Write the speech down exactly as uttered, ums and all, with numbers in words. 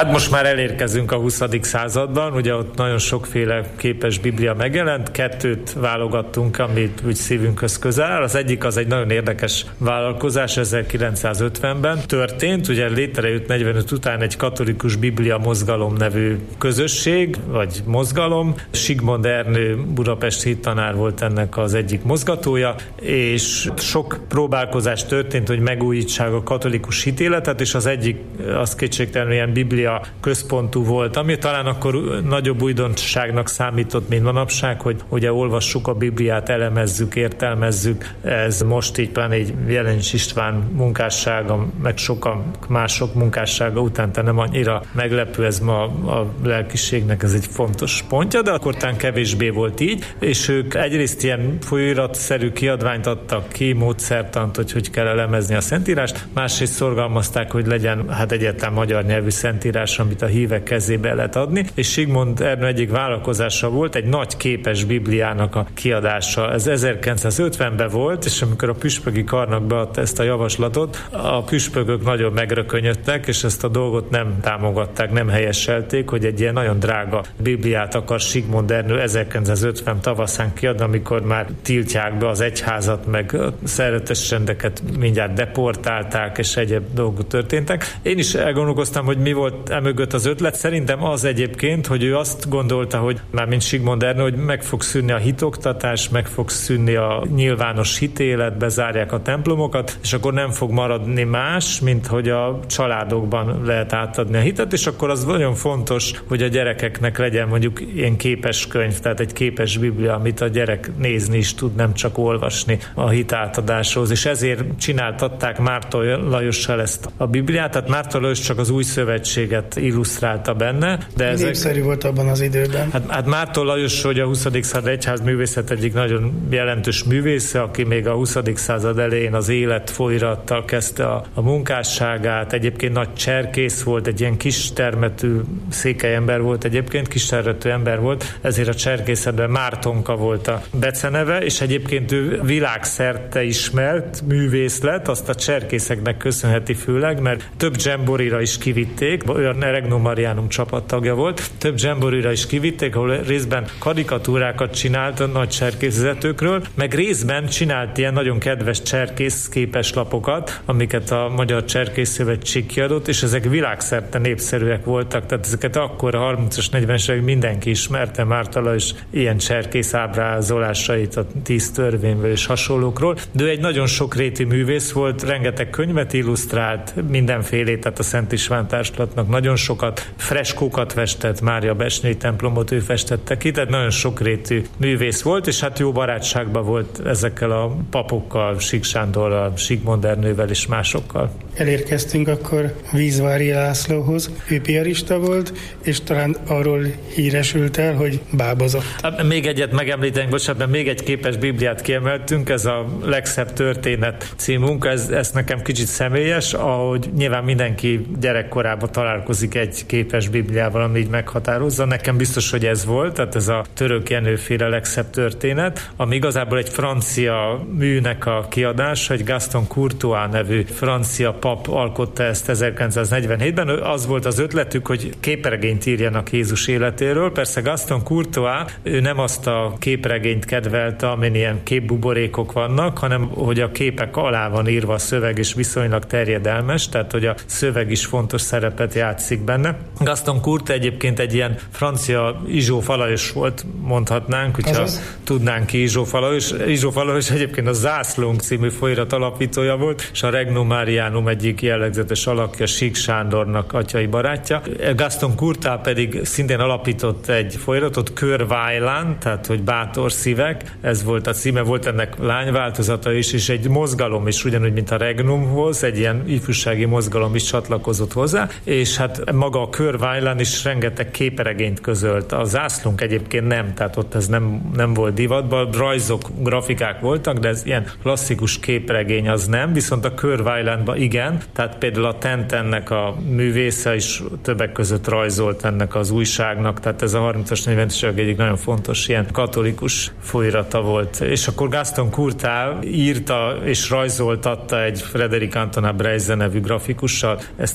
Hát most már elérkezünk a huszadik században, ugye ott nagyon sokféle képes Biblia megjelent, kettőt válogattunk, amit úgy szívünkhöz közel áll. Az egyik az egy nagyon érdekes vállalkozás, ezerkilencszázötvenben történt, ugye létrejött negyvenöt után egy katolikus Biblia mozgalom nevű közösség, vagy mozgalom. Sigmond Ernő budapesti hittanár volt ennek az egyik mozgatója, és sok próbálkozás történt, hogy megújítsák a katolikus hitéletet, és az egyik, az kétségtelenül ilyen Biblia központú volt, ami talán akkor nagyobb újdonságnak számított, mint manapság, hogy ugye olvassuk a Bibliát, elemezzük, értelmezzük. Ez most így pláne egy Jelenics István munkássága, meg sokan mások munkássága után nem annyira meglepő, ez ma a lelkiségnek ez egy fontos pontja, de akkor talán kevésbé volt így, és ők egyrészt ilyen folyóiratszerű kiadványt adtak ki, módszertant, hogy hogy kell elemezni a Szentírást, másrészt szorgalmazták, hogy legyen hát egyetlen magyar nyelvű Szentírás, amit a hívek kezébe lehet adni, és Sigmond Ernő egyik vállalkozása volt egy nagy képes Bibliának a kiadása. Ez ezerkilencszázötvenben volt, és amikor a püspöki karnak beadta ezt a javaslatot, a püspökök nagyon megrökönyödtek, és ezt a dolgot nem támogatták, nem helyeselték, hogy egy ilyen nagyon drága Bibliát akar Sigmond Ernő ezerkilencszázötven tavaszán kiadni, amikor már tiltják be az egyházat, meg a szeretes rendeket mindjárt deportálták, és egyéb dolgok történtek. Én is elgondolkoztam, hogy mi volt emögött az ötlet. Szerintem az egyébként, hogy ő azt gondolta, hogy már mint Sigmond Ernő, hogy meg fog szűnni a hitoktatás, meg fog szűnni a nyilvános hitélet, bezárják a templomokat, és akkor nem fog maradni más, mint hogy a családokban lehet átadni a hitet, és akkor az nagyon fontos, hogy a gyerekeknek legyen mondjuk ilyen képes könyv, tehát egy képes Biblia, amit a gyerek nézni is tud, nem csak olvasni a hitátadáshoz, és ezért csináltatták Márton Lajossal ezt a Bibliát, tehát Márton Lajos csak az Új Szövetséget illusztrálta benne. De ezek... Népszerű volt abban az időben. Hát, hát Márton Lajos, hogy a huszadik század egyház művészet egyik nagyon jelentős művésze, aki még a huszadik század elején az Élet folyóirattal kezdte a, a munkásságát, egyébként nagy cserkész volt, egy ilyen kis termetű székely ember volt egyébként, kis termetű ember volt, ezért a cserkészetben Mártonka volt a beceneve, és egyébként ő világszerte ismert művész lett, azt a cserkészeknek köszönheti főleg, mert több dzsemborira is kivitték, olyan Regnum Marianum csapattagja volt, több dzsemborira is kivitték, ahol részben karikatúrákat csinált a nagy cserkészvezetőkről, meg részben csinált ilyen nagyon kedves cserkész képeslapokat, amiket a Magyar Cserkészszövetség kiadott, és ezek világszerte népszerűek voltak, tehát ezeket akkor a harmincas, negyvenes években mindenki ismerte, Márton Lajos ilyen cserkész ábrázolásait a tíz törvényből és hasonlókról, de ő egy nagyon sokrétű művész volt, rengeteg könyvet illusztrált, mindenfélét, tehát a Szent István Társulatnak nagyon sokat, freskókat festett, Mária Besnyi templomot ő festette ki, tehát nagyon sokrétű művész volt, és hát jó barátságban volt ezekkel a papokkal, Sík Sándorral, Sigmond Ernővel és másokkal. Elérkeztünk akkor Vízvári Lászlóhoz. Ő piarista volt, és talán arról híresült el, hogy bábozott. Még egyet megemlítenénk, bocsánat, még egy képes Bibliát kiemeltünk, ez a Legszebb történet című munka, ez, ez nekem kicsit személyes, ahogy nyilván mindenki gyerekkorában találkozik egy képes Bibliával, ami így meghatározza. Nekem biztos, hogy ez volt, tehát ez a Török Jenőféle Legszebb történet, ami igazából egy francia műnek a kiadása, egy Gaston Courtois nevű francia pap alkotta ezt ezerkilencszáznegyvenhétben. Az volt az ötletük, hogy képregényt írjanak Jézus életéről. Persze Gaston Courtois, ő nem azt a képregényt kedvelte, amin ilyen képbuborékok vannak, hanem hogy a képek alá van írva a szöveg, és viszonylag terjedelmes, tehát hogy a szöveg is fontos szerepet játszik benne. Gaston Courtois egyébként egy ilyen francia Izsóf Alajos volt, mondhatnánk, hogyha Azaz. tudnánk ki Izsóf Alajos. Izsóf Alajos egyébként a Zászlónk című folyóirat alapítója volt, és a Regnum Marianum egyik jellegzetes alakja, Sík Sándornak atyai barátja. Gaston Courtois pedig szintén alapított egy folyóiratot, Körvájlán, tehát hogy bátor szívek, ez volt a címe, volt ennek lányváltozata is, és egy mozgalom is, ugyanúgy, mint a Regnumhoz, egy ilyen ifjúsági mozgalom is csatlakozott hozzá, és hát maga a Körvájlán is rengeteg képregényt közölt. A Zászlónk egyébként nem, tehát ott ez nem, nem volt divatban, rajzok, grafikák voltak, de ez ilyen klasszikus képregény az nem, viszont a Körvájlánban igen, tehát például a Tentennek a művésze is többek között rajzolt ennek az újságnak, tehát ez a harmincas, negyvenes évek egyik nagyon fontos ilyen katolikus folyóirata volt. És akkor Gaston Courtois írta és rajzoltatta egy Frederic Antoine Breyze nevű grafikussal ezt